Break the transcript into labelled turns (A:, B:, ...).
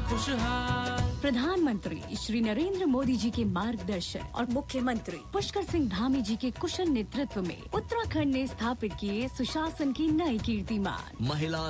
A: खुशहाल।
B: प्रधानमंत्री श्री नरेंद्र मोदी जी के मार्गदर्शन और मुख्यमंत्री पुष्कर सिंह धामी जी के कुशल नेतृत्व में उत्तराखंड ने स्थापित किए सुशासन की नई कीर्तिमान।
C: महिला